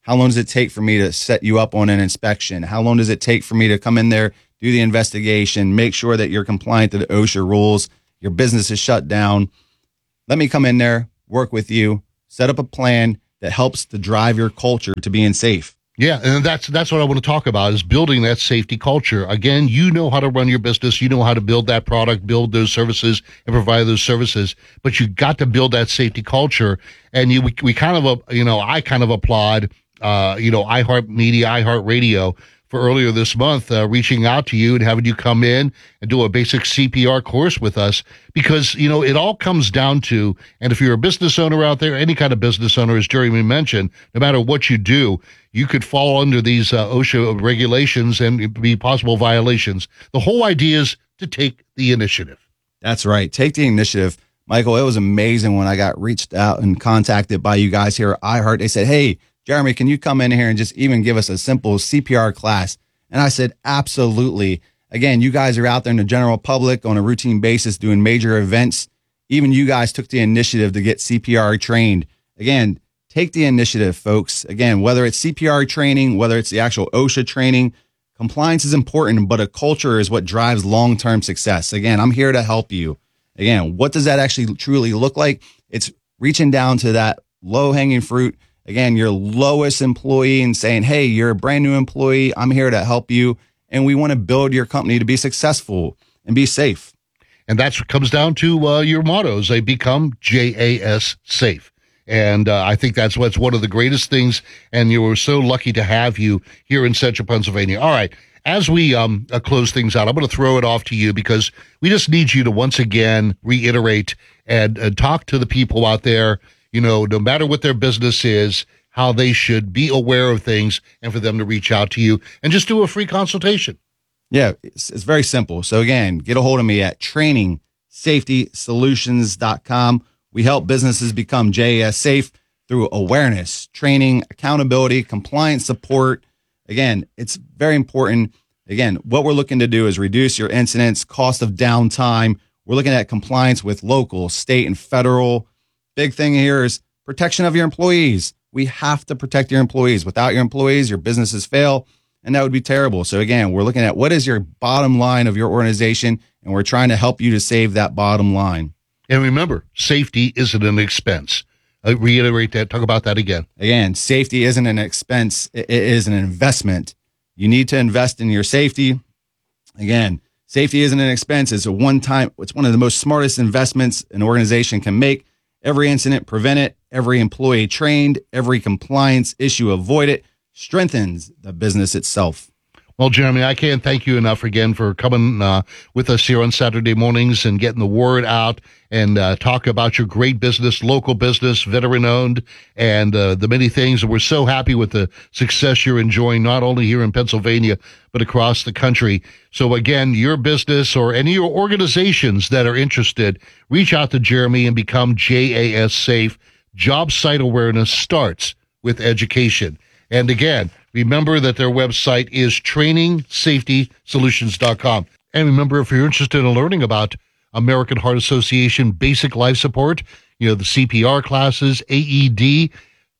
How long does it take for me to set you up on an inspection? How long does it take for me to come in there, do the investigation, make sure that you're compliant to the OSHA rules, your business is shut down? Let me come in there, work with you, set up a plan that helps to drive your culture to being safe. Yeah, and that's that's what I want to talk about, is building that safety culture. Again, you know how to run your business. You know how to build that product, build those services, and provide those services. But you got to build that safety culture. And you, we, we kind of, uh, you know, I kind of applaud, uh, you know, iHeartMedia, iHeartRadio for earlier this month uh, reaching out to you and having you come in and do a basic C P R course with us, because, you know, it all comes down to, and if you're a business owner out there, any kind of business owner, as Jeremy mentioned, no matter what you do, you could fall under these uh, OSHA regulations and be possible violations. The whole idea is to take the initiative. That's right. Take the initiative. Michael, it was amazing when I got reached out and contacted by you guys here at iHeart. They said, hey, Jeremy, can you come in here and just even give us a simple C P R class? And I said, absolutely. Again, you guys are out there in the general public on a routine basis doing major events. Even you guys took the initiative to get C P R trained. Again, take the initiative, folks. Again, whether it's C P R training, whether it's the actual OSHA training, compliance is important, but a culture is what drives long-term success. Again, I'm here to help you. Again, what does that actually truly look like? It's reaching down to that low-hanging fruit. Again, your lowest employee, and saying, hey, you're a brand new employee. I'm here to help you. And we want to build your company to be successful and be safe. And that's what comes down to uh, your mottos. They become J A S safe. And uh, I think that's what's one of the greatest things. And you were so lucky to have you here in Central Pennsylvania. All right. As we um, uh, close things out, I'm going to throw it off to you, because we just need you to once again reiterate and uh, talk to the people out there, you know, no matter what their business is, how they should be aware of things, and for them to reach out to you and just do a free consultation. Yeah, it's, it's very simple. So again, get a hold of me at training safety solutions dot com. We help businesses become J A S safe through awareness, training, accountability, compliance support. Again, it's very important. Again, what we're looking to do is reduce your incidents, cost of downtime. We're looking at compliance with local, state, and federal. Big thing here is protection of your employees. We have to protect your employees. Without your employees, your businesses fail, and that would be terrible. So again, we're looking at what is your bottom line of your organization, and we're trying to help you to save that bottom line. And remember, safety isn't an expense. I reiterate that. Talk about that again. Again, safety isn't an expense. It is an investment. You need to invest in your safety. Again, safety isn't an expense. It's a one-time, it's one of the most smartest investments an organization can make. Every incident prevented, every employee trained, every compliance issue avoided strengthens the business itself. Well, Jeremy, I can't thank you enough again for coming uh, with us here on Saturday mornings and getting the word out and uh, talk about your great business, local business, veteran-owned, and uh, the many things. And we're so happy with the success you're enjoying, not only here in Pennsylvania, but across the country. So, again, your business or any of your organizations that are interested, reach out to Jeremy and become J A S safe. Job site awareness starts with education. And again, remember that their website is training safety solutions dot com. And remember, if you're interested in learning about American Heart Association basic life support, you know, the C P R classes, A E D,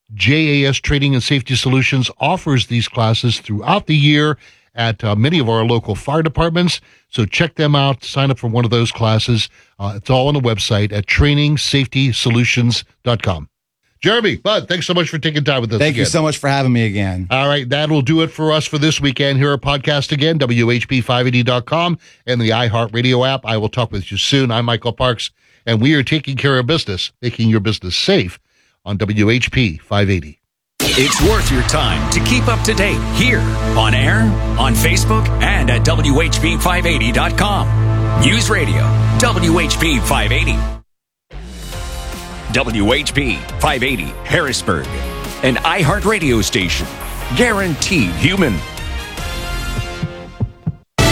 J A S Training and Safety Solutions offers these classes throughout the year at uh, many of our local fire departments. So check them out. Sign up for one of those classes. Uh, it's all on the website at training safety solutions dot com. Jeremy, Bud, thanks so much for taking time with us. Thank again. you so much for having me again. All right, that will do it for us for this weekend. Here our podcast again, W H P five eighty dot com and the iHeartRadio app. I will talk with you soon. I'm Michael Parks, and we are taking care of business, making your business safe on W H P five eighty. It's worth your time to keep up to date here, on air, on Facebook, and at W H P five eighty dot com. News Radio, W H P five eighty. W H P five eighty Harrisburg, an iHeart radio station, guaranteed human.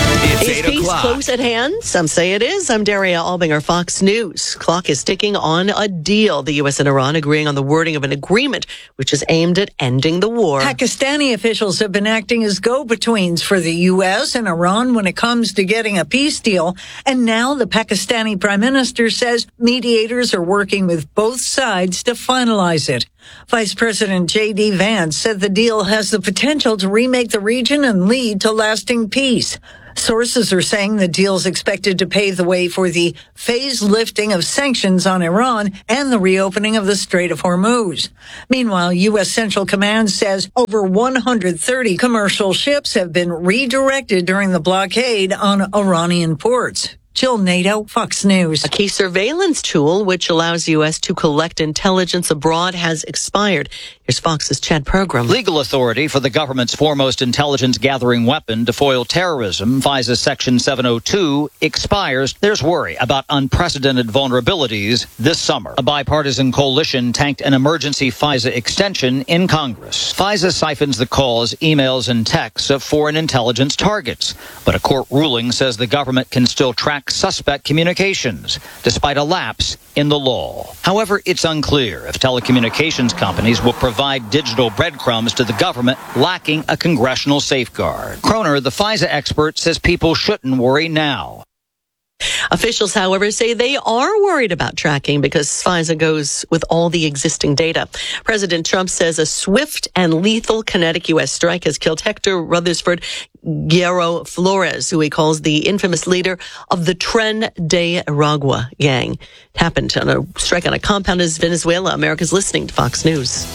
Is peace close at hand? Some say it is. I'm Daria Albinger, Fox News. Clock is ticking on a deal. The U S and Iran agreeing on the wording of an agreement which is aimed at ending the war. Pakistani officials have been acting as go-betweens for the U S and Iran when it comes to getting a peace deal. And now the Pakistani prime minister says mediators are working with both sides to finalize it. Vice President J D Vance said the deal has the potential to remake the region and lead to lasting peace. Sources are saying the deal's expected to pave the way for the phased lifting of sanctions on Iran and the reopening of the Strait of Hormuz. Meanwhile, U S Central Command says over one hundred thirty commercial ships have been redirected during the blockade on Iranian ports. Jill Nato, Fox News. A key surveillance tool which allows U S to collect intelligence abroad has expired. Here's Fox's Chad Pergram. Legal authority for the government's foremost intelligence gathering weapon to foil terrorism, FISA Section seven oh two, expires. There's worry about unprecedented vulnerabilities this summer. A bipartisan coalition tanked an emergency FISA extension in Congress. FISA siphons the calls, emails, and texts of foreign intelligence targets. But a court ruling says the government can still track suspect communications, despite a lapse in the law. However, it's unclear if telecommunications companies will provide digital breadcrumbs to the government lacking a congressional safeguard. Kroner, the FISA expert, says people shouldn't worry now. Officials, however, say they are worried about tracking because FISA goes with all the existing data. President Trump says a swift and lethal kinetic U S strike has killed Hector Rutherford Guerrero Flores, who he calls the infamous leader of the Tren de Aragua gang. It happened on a strike on a compound in Venezuela. America's listening to Fox News.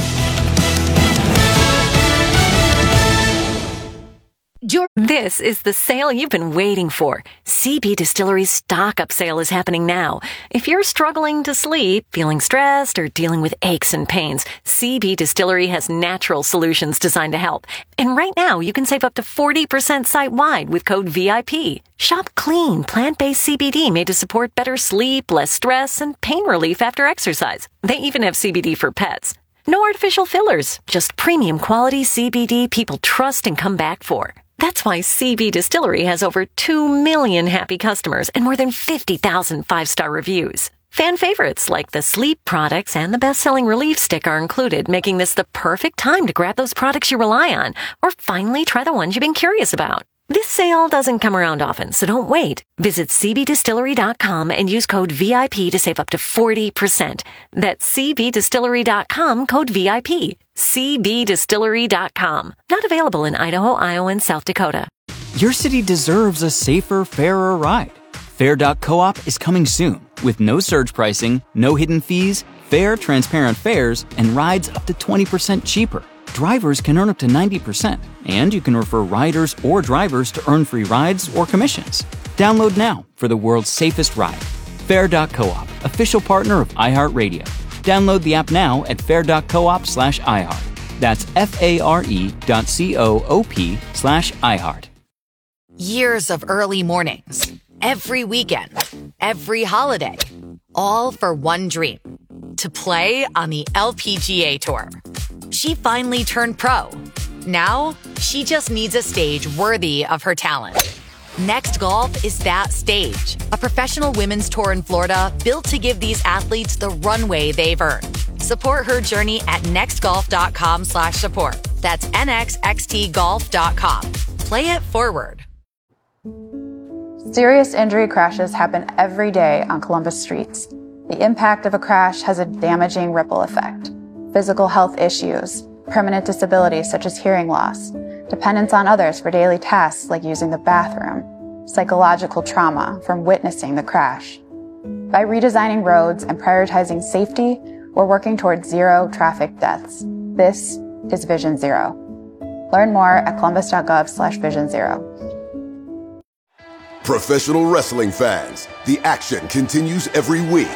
This is the sale you've been waiting for. C B Distillery's stock-up sale is happening now. If you're struggling to sleep, feeling stressed, or dealing with aches and pains, C B Distillery has natural solutions designed to help. And right now, you can save up to forty percent site-wide with code V I P. Shop clean, plant-based C B D made to support better sleep, less stress, and pain relief after exercise. They even have C B D for pets. No artificial fillers, just premium quality C B D people trust and come back for. That's why C B Distillery has over two million happy customers and more than fifty thousand five-star reviews. Fan favorites like the sleep products and the best-selling relief stick are included, making this the perfect time to grab those products you rely on or finally try the ones you've been curious about. This sale doesn't come around often, so don't wait. Visit C B distillery dot com and use code V I P to save up to forty percent. That's C B distillery dot com, code V I P. C B distillery dot com. Not available in Idaho, Iowa, and South Dakota. Your city deserves a safer, fairer ride. Fair dot coop is coming soon with no surge pricing, no hidden fees, fair, transparent fares, and rides up to twenty percent cheaper. Drivers can earn up to ninety percent, and you can refer riders or drivers to earn free rides or commissions. Download now for the world's safest ride. Fair dot coop, official partner of iHeartRadio. Download the app now at fair dot coop slash iHeart. That's F-A-R-E dot C-O-O-P slash iHeart. Years of early mornings, every weekend, every holiday, all for one dream, to play on the L P G A Tour. She finally turned pro. Now, she just needs a stage worthy of her talent. Next Golf is that stage. A professional women's tour in Florida built to give these athletes the runway they've earned. Support her journey at nextgolf.com slash support. That's nxxtgolf dot com. Play it forward. Serious injury crashes happen every day on Columbus streets. The impact of a crash has a damaging ripple effect. Physical health issues, permanent disabilities such as hearing loss, dependence on others for daily tasks like using the bathroom, psychological trauma from witnessing the crash. By redesigning roads and prioritizing safety, we're working towards zero traffic deaths. This is Vision Zero. Learn more at columbus.gov slash vision zero. Professional wrestling fans, the action continues every week.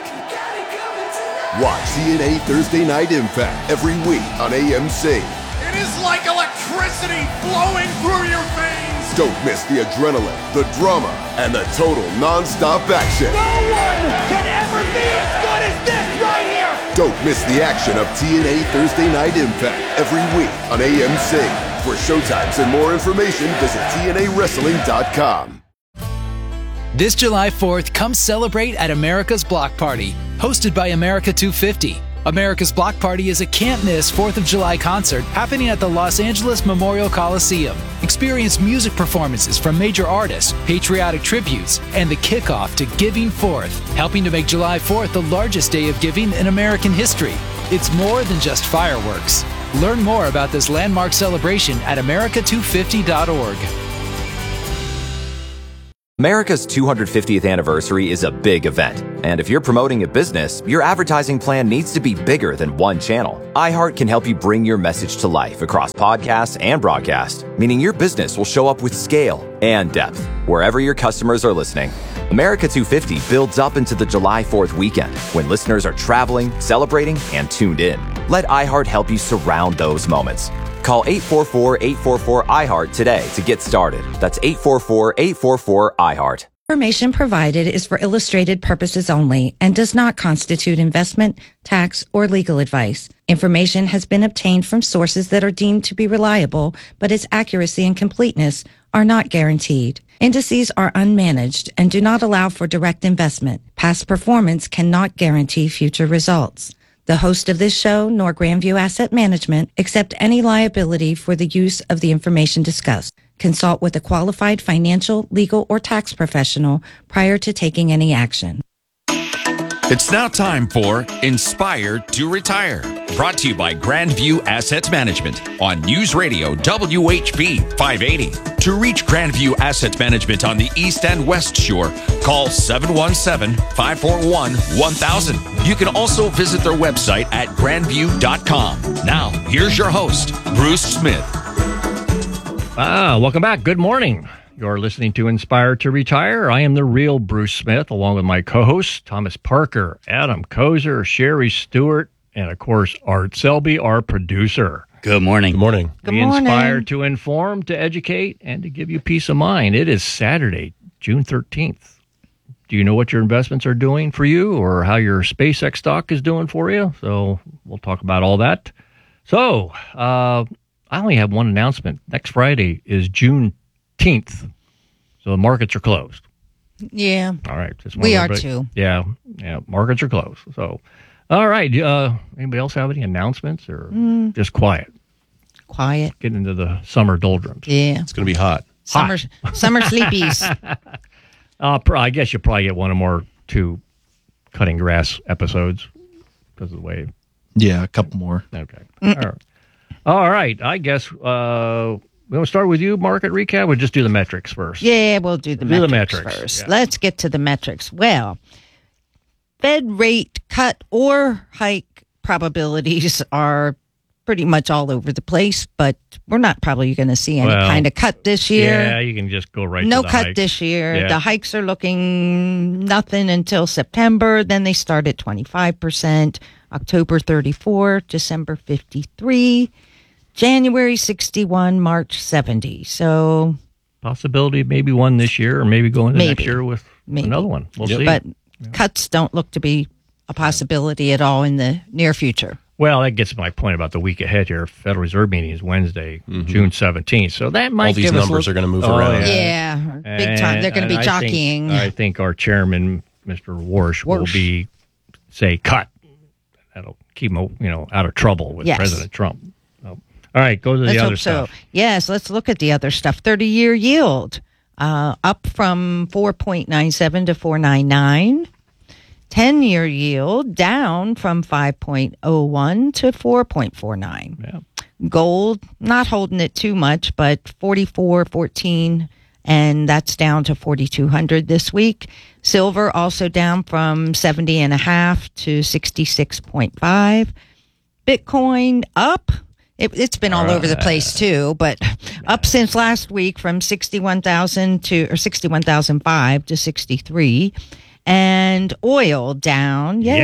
Watch T N A Thursday Night Impact every week on A M C. It is like electricity flowing through your veins. Don't miss the adrenaline, the drama, and the total non-stop action. No one can ever be as good as this right here. Don't miss the action of T N A Thursday Night Impact every week on A M C. For showtimes and more information, visit T N A wrestling dot com. This July fourth, come celebrate at America's Block Party, hosted by America two fifty. America's Block Party is a can't-miss fourth of July concert happening at the Los Angeles Memorial Coliseum. Experience music performances from major artists, patriotic tributes, and the kickoff to Giving Fourth, helping to make July fourth the largest day of giving in American history. It's more than just fireworks. Learn more about this landmark celebration at America two fifty dot org. America's two hundred fiftieth anniversary is a big event, and if you're promoting a business, your advertising plan needs to be bigger than one channel. iHeart can help you bring your message to life across podcasts and broadcast, meaning your business will show up with scale and depth wherever your customers are listening. America two fifty builds up into the July fourth weekend when listeners are traveling, celebrating, and tuned in. Let iHeart help you surround those moments. Call eight four four, eight four four, I heart today to get started. That's eight four four, eight four four, I heart. Information provided is for illustrated purposes only and does not constitute investment, tax, or legal advice. Information has been obtained from sources that are deemed to be reliable, but its accuracy and completeness are not guaranteed. Indices are unmanaged and do not allow for direct investment. Past performance cannot guarantee future results. The host of this show, nor Grandview Asset Management, accept any liability for the use of the information discussed. Consult with a qualified financial, legal, or tax professional prior to taking any action. It's now time for Inspire to Retire, brought to you by Grandview Asset Management on News Radio W H P five eighty. To reach Grandview Asset Management on the East and West Shore, call seven one seven, five four one, one thousand. You can also visit their website at grandview dot com. Now, here's your host, Bruce Smith. Ah, welcome back. Good morning. You're listening to Inspire to Retire. I am the real Bruce Smith, along with my co-hosts, Thomas Parker, Adam Kozer, Sherry Stewart, and, of course, Art Selby, our producer. Good morning. Good morning. Good we morning. inspire to inform, to educate, and to give you peace of mind. It is Saturday, June thirteenth. Do you know what your investments are doing for you or how your SpaceX stock is doing for you? So we'll talk about all that. So uh, I only have one announcement. Next Friday is June tenth. So the markets are closed. Yeah. All right. Just We are everybody- too. Yeah. Yeah. Markets are closed. So, all right. Uh, anybody else have any announcements or Mm. just quiet? Quiet. Getting into the summer doldrums. Yeah. It's going to be hot. Summer, summer sleepies. Uh, pr- I guess you'll probably get one or more two cutting grass episodes because of the way. Yeah, a couple more. Okay. All right. All right. I guess uh, we want to start with you, market recap, or just do the metrics first? Yeah, we'll do the Do the metrics, metrics, first. yeah. Let's get to the metrics. Well, Fed rate cut or hike probabilities are pretty much all over the place, but we're not probably going to see any Well, kind of cut this year. Yeah, you can just go right no to the cut hike. this year. Yeah. The hikes are looking nothing until September. Then they start at twenty-five percent. October thirty-four, December fifty-three, January sixty-one, March seventy. So Possibility of maybe one this year or maybe going to next Maybe. year with Maybe. another one. We'll see. But cuts don't look to be a possibility at all in the near future. Well, that gets to my point about the week ahead here. Federal Reserve meeting is Wednesday, June seventeenth. So that might All these give us a numbers little- are gonna move Oh, around. Yeah, big time. They're going to be And I think- jockeying. I think our chairman, Mister Warsh, will Warsh. be say cut. That'll keep him, you know, out of trouble with Yes. President Trump. So, all right, go to the Let's other hope stuff. so. Yes, let's look at the other stuff. thirty-year yield uh, up from four point nine seven to four point nine nine. ten-year yield down from five point oh one to four point four nine. Yeah. Gold, not holding it too much, but forty-four fourteen, and that's down to forty-two hundred this week. Silver also down from seventy and a half to sixty-six point five. Bitcoin up. It, it's been all over the place too, but up since last week from sixty-one thousand to or sixty-one thousand five to sixty-three, and oil down. Yay!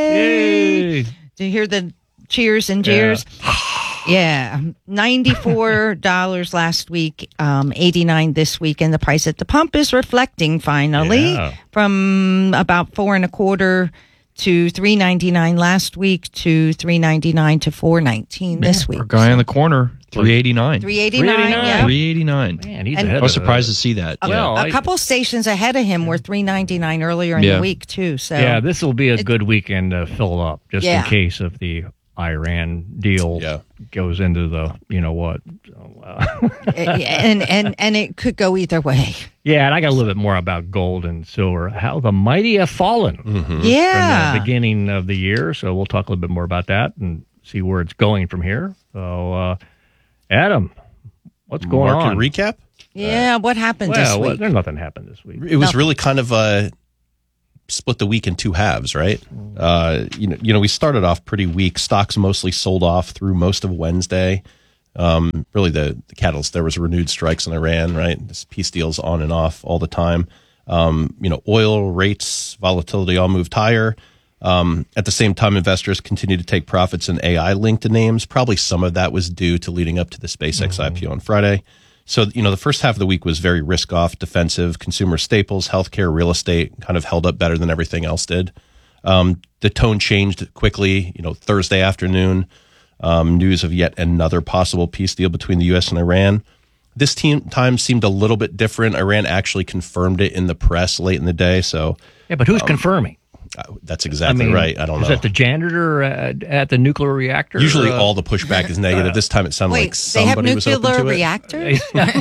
Yay. Do you hear the cheers and jeers? Yeah, ninety-four dollars last week, um, eighty-nine this week, and the price at the pump is reflecting finally Yeah. from about four and a quarter to three ninety-nine last week to three ninety-nine to four nineteen this week. Our guy in the corner, three eighty-nine. three eighty-nine, yeah. three eighty-nine. Man, he's And- ahead I was of surprised to see that. A, Yeah. a couple stations ahead of him were three ninety-nine earlier in Yeah. the week too. So Yeah, this will be a good weekend to fill up, just Yeah. in case if the Iran deal goes into the, you know what. So, uh, and and and it could go either way. yeah, and I got a little bit more about gold and silver, how the mighty have fallen Yeah. from the beginning of the year. So we'll talk a little bit more about that and see where it's going from here. So, uh, Adam, what's going Market on? recap? Yeah, what happened well, this well, week? there's nothing happened this week. It was Nothing. really kind of uh, split the week in two halves, right? Uh, you know, you know, we started off pretty weak. Stocks mostly sold off through most of Wednesday. Um, really, the, the catalyst there was renewed strikes in Iran, right? This peace deals on and off all the time. Um, you know, oil rates, volatility all moved higher. Um, at the same time, investors continue to take profits in A I-linked names. Probably some of that was due to leading up to the SpaceX I P O on Friday. So, you know, the first half of the week was very risk-off, defensive, consumer staples, healthcare, real estate kind of held up better than everything else did. Um, the tone changed quickly, you know, Thursday afternoon, um, news of yet another possible peace deal between the U S and Iran. This team, time seemed a little bit different. Iran actually confirmed it in the press late in the day. So, Yeah, but who's um, confirming? Uh, that's exactly I mean, right. I don't is know. that the janitor at, at the nuclear reactor? Usually Uh, all the pushback is negative. This time it sounded Wait, like they have somebody was open nuclear to it. reactors?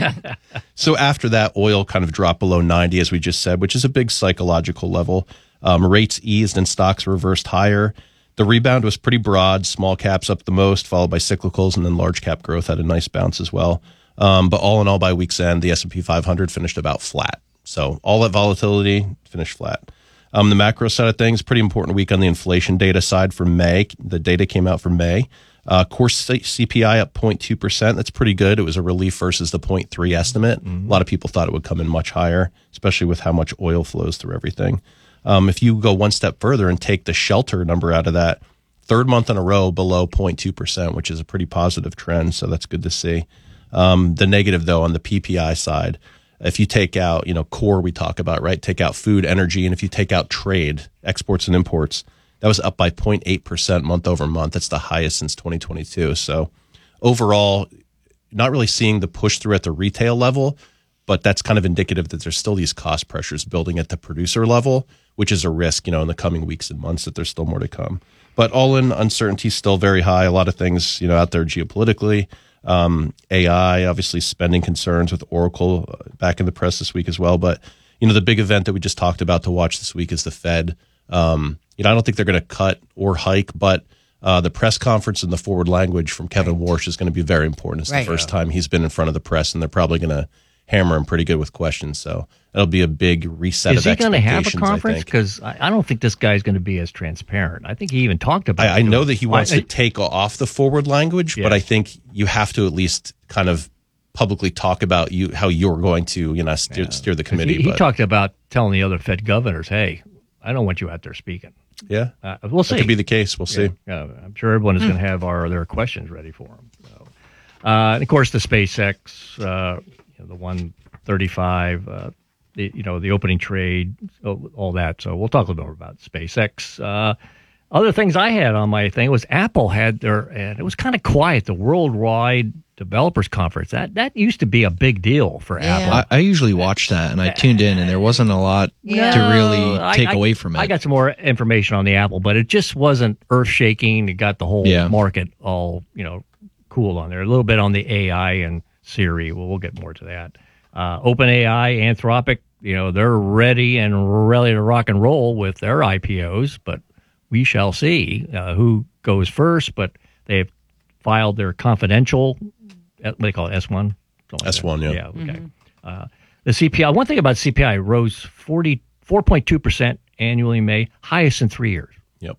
So after that, oil kind of dropped below ninety, as we just said, which is a big psychological level. Um, rates eased and stocks reversed higher. The rebound was pretty broad. Small caps up the most, followed by cyclicals, and then large cap growth had a nice bounce as well. Um, but all in all, by week's end, the S and P five hundred finished about flat. So all that volatility finished flat. Um, the macro side of things, pretty important week on the inflation data side for May. The data came out for May. Uh, core C P I up zero point two percent. That's pretty good. It was a relief versus the zero point three estimate. Mm-hmm. A lot of people thought it would come in much higher, especially with how much oil flows through everything. Um, if you go one step further and take the shelter number out of that, third month in a row below zero point two percent, which is a pretty positive trend. So that's good to see. Um, the negative, though, on the P P I side, if you take out, you know, core we talk about, right? Take out food, energy, and if you take out trade, exports and imports, that was up by zero point eight percent month over month. That's the highest since twenty twenty-two. So overall, not really seeing the push through at the retail level, but that's kind of indicative that there's still these cost pressures building at the producer level, which is a risk, you know, in the coming weeks and months that there's still more to come. But all in, uncertainty is still very high. A lot of things, you know, out there geopolitically. Um, A I, obviously spending concerns with Oracle back in the press this week as well. But, you know, the big event that we just talked about to watch this week is the Fed. Um, you know, I don't think they're going to cut or hike, but uh, the press conference and the forward language from Kevin Warsh is going to be very important. It's Right. the first time he's been in front of the press, and they're probably going to hammer him pretty good with questions. So that'll be a big reset Is of he going to have a expectations, I conference? think. Because I, I don't think this guy's going to be as transparent. I think he even talked about it. I, I know that he wants I- to take off the forward language, but Yeah. I think you have to at least kind of publicly talk about you how you're going to, you know, steer, steer the 'cause committee. He, he but, talked about telling the other Fed governors, "Hey, I don't want you out there speaking." yeah, Uh, we'll see. That could be the case. We'll see. Yeah, I'm sure everyone is Hmm. going to have our their questions ready for him. So, uh, and of course, the SpaceX, uh, you know, the one thirty-five, uh, the, you know, the opening trade, all all that. So we'll talk a little bit more about SpaceX. Uh, other things I had on my thing was Apple had their, and it was kind of quiet, the Worldwide Developers Conference. That that used to be a big deal for Apple. I, I usually watch that, and I tuned in, and there wasn't a lot No, to really I- take I- away from it. I got some more information on the Apple, but it just wasn't earth shaking. It got the whole Yeah. market all, you know, cool on there. A little bit on the A I and Siri. Well, we'll get more to that. Uh, OpenAI, Anthropic, you know, they're ready and ready to rock and roll with their I P Os, but we shall see uh, who goes first. But they've filed their confidential, uh, what do they call it, S one? S one, yeah. Yeah, okay. Uh, the C P I, one thing about C P I, rose forty-four point two percent annually in May, highest in three years. Yep.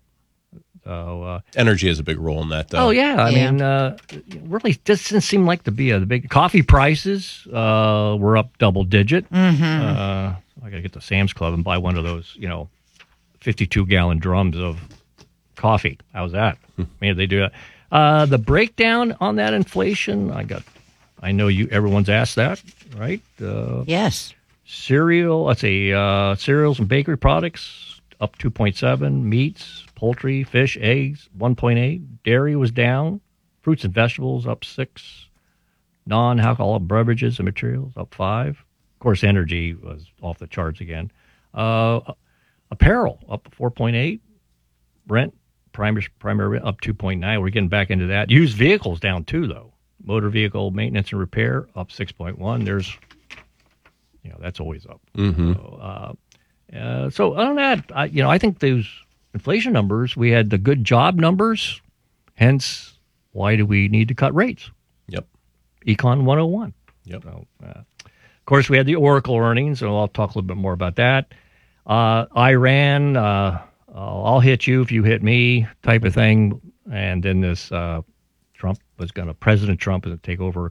So, uh, Energy has a big role in that, though. oh, yeah. I Yeah. mean, uh, really doesn't seem like to be a the big. Coffee prices uh, were up double digit. Mm-hmm. Uh, I got to get to Sam's Club and buy one of those, you know, fifty-two gallon drums of coffee. How's that? I mean, they do that. Uh, the breakdown on that inflation, I got. I know you. Everyone's asked that, right? Uh, Yes. cereal. Let's see. Uh, cereals and bakery products up two point seven. Meats, poultry, fish, eggs, one point eight. Dairy was down. Fruits and vegetables up six. Non-alcoholic beverages and materials up five. Of course, energy was off the charts again. Uh, apparel up four point eight. Rent, primary, primary up two point nine. We're getting back into that. Used vehicles down two, though. Motor vehicle maintenance and repair up six point one. There's, you know, that's always up. Mm-hmm. So, uh, uh, so on that, I, you know, I think those inflation numbers, we had the good job numbers. Hence, why do we need to cut rates? Yep. Econ one oh one. Yep. So, uh, of course, we had the Oracle earnings, so I'll talk a little bit more about that. Uh, Iran, uh, I'll hit you if you hit me type of thing. And then this uh, Trump was going to, President Trump is going to take over